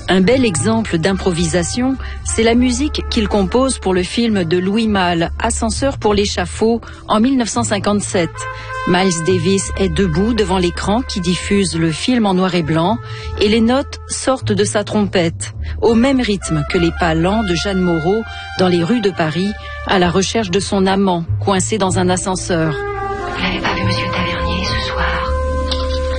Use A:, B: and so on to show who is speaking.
A: Un bel exemple d'improvisation, c'est la musique qu'il compose pour le film de Louis Malle, Ascenseur pour l'échafaud, en 1957. Miles Davis est debout devant l'écran qui diffuse le film en noir et blanc et les notes sortent de sa trompette, au même rythme que les pas lents de Jeanne Moreau dans les rues de Paris à la recherche de son amant, coincé dans un ascenseur.